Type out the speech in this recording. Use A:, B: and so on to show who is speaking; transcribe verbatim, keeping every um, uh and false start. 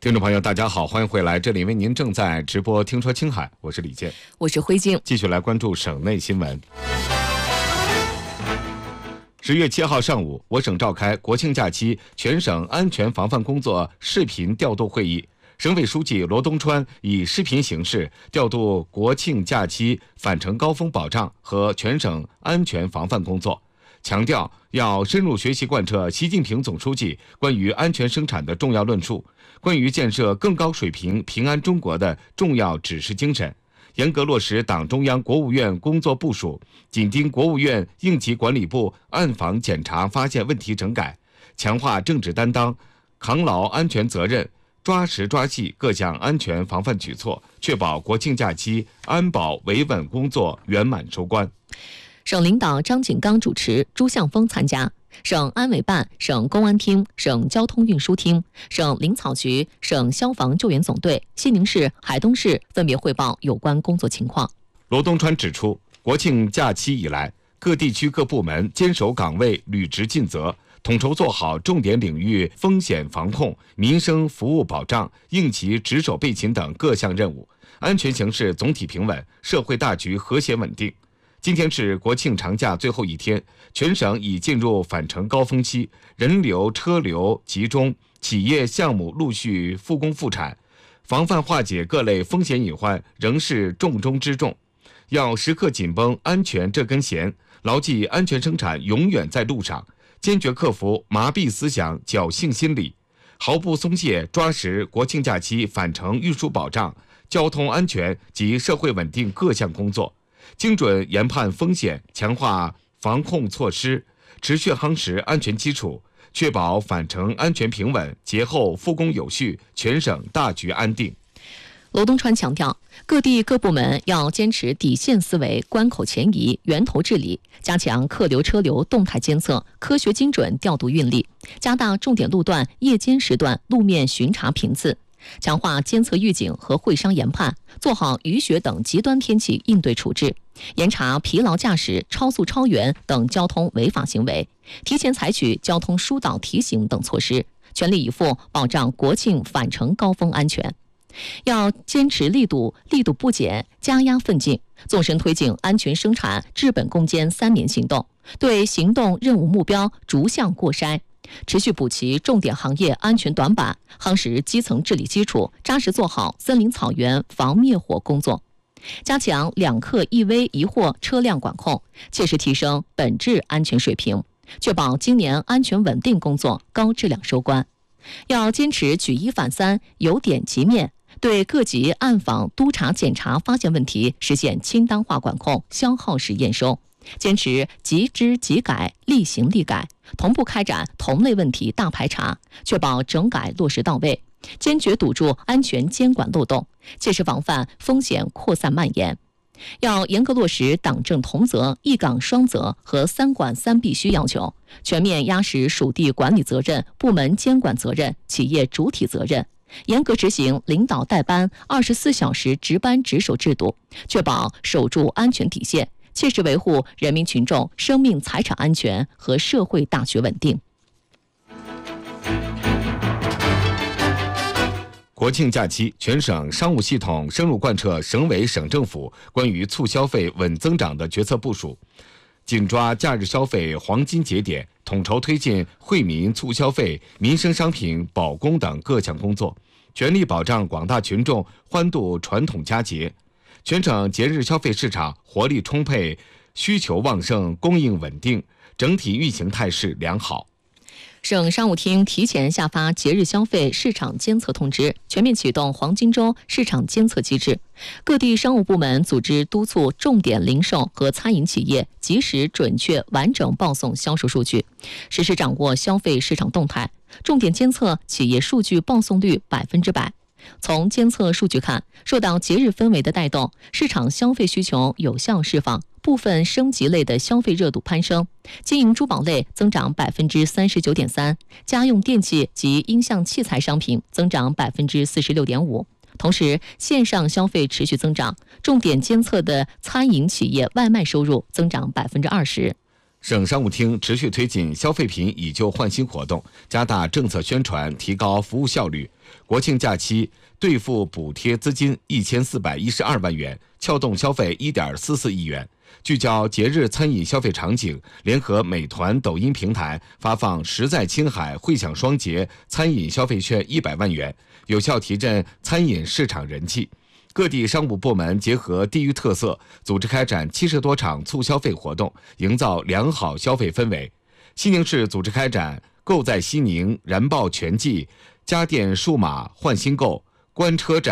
A: 听众朋友，大家好，欢迎回来，这里为您正在直播听说青海，我是李健，
B: 我是辉静，
A: 继续来关注省内新闻。十月七号上午，我省召开国庆假期全省安全防范工作视频调度会议，省委书记罗东川以视频形式调度国庆假期返程高峰保障和全省安全防范工作，强调要深入学习贯彻习近平总书记关于安全生产的重要论述，关于建设更高水平平安中国的重要指示精神，严格落实党中央、国务院工作部署，紧盯国务院应急管理部暗访检查发现问题整改，强化政治担当，扛牢安全责任，抓实抓细各项安全防范举措，确保国庆假期安保维稳工作圆满收官。
B: 省领导张景刚主持，朱向峰参加。省安委办、省公安厅、省交通运输厅、省林草局、省消防救援总队、西宁市、海东市分别汇报有关工作情况。
A: 罗东川指出，国庆假期以来，各地区各部门坚守岗位，履职尽责，统筹做好重点领域风险防控、民生服务保障、应急值守备勤等各项任务，安全形势总体平稳，社会大局和谐稳定。今天是国庆长假最后一天，全省已进入返程高峰期，人流车流集中，企业项目陆续复工复产，防范化解各类风险隐患仍是重中之重。要时刻紧绷安全这根弦，牢记安全生产永远在路上，坚决克服麻痹思想、侥幸心理，毫不松懈抓实国庆假期返程运输保障、交通安全及社会稳定各项工作，精准研判风险，强化防控措施，持续夯实安全基础，确保返程安全平稳，节后复工有序，全省大局安定。
B: 罗东川强调，各地各部门要坚持底线思维、关口前移、源头治理，加强客流车流动态监测，科学精准调度运力，加大重点路段夜间时段路面巡查频次，强化监测预警和会商研判，做好雨雪等极端天气应对处置，严查疲劳驾驶、超速超员等交通违法行为，提前采取交通疏导提醒等措施，全力以赴保障国庆返程高峰安全。要坚持力度力度不减，加压奋进，纵深推进安全生产治本攻坚三年行动，对行动任务目标逐项过筛，持续补齐重点行业安全短板，夯实基层治理基础，扎实做好森林草原防灭火工作，加强两客一危一货车辆管控，切实提升本质安全水平，确保今年安全稳定工作高质量收官。要坚持举一反三，由点及面，对各级暗访督查检查发现问题实现清单化管控，消耗式验收，坚持即知即改，立行立改，同步开展同类问题大排查，确保整改落实到位，坚决堵住安全监管漏洞，切实防范风险扩散蔓延。要严格落实党政同责、一岗双责和三管三必须要求，全面压实属地管理责任、部门监管责任、企业主体责任，严格执行领导带班二十四小时值班值守制度，确保守住安全底线，切实维护人民群众生命财产安全和社会大局稳定。
A: 国庆假期，全省商务系统深入贯彻省委省政府关于促消费稳增长的决策部署，紧抓假日消费黄金节点，统筹推进惠民促消费、民生商品保供等各项工作，全力保障广大群众欢度传统佳节。全省节日消费市场活力充沛，需求旺盛，供应稳定，整体运行态势良好。
B: 省商务厅提前下发节日消费市场监测通知，全面启动黄金周市场监测机制。各地商务部门组织督促重点零售和餐饮企业及时、准确、完整报送销售数据，实时掌握消费市场动态，重点监测企业数据报送率百分之百。从监测数据看，受到节日氛围的带动，市场消费需求有效释放，部分升级类的消费热度攀升，金银珠宝类增长百分之三十九点三，家用电器及音像器材商品增长百分之四十六点五。同时，线上消费持续增长，重点监测的餐饮企业外卖收入增长百分之二十。
A: 省商务厅持续推进消费品以旧换新活动，加大政策宣传，提高服务效率。国庆假期兑付补贴资金一千四百一十二万元，撬动消费一点四四亿元。聚焦节日餐饮消费场景，联合美团、抖音平台发放“实在青海惠享双节”餐饮消费券一百万元，有效提振餐饮市场人气。各地商务部门结合地域特色，组织开展七十多场促消费活动，营造良好消费氛围。西宁市组织开展“购在西宁，燃爆全季”家电数码换新购、观车展。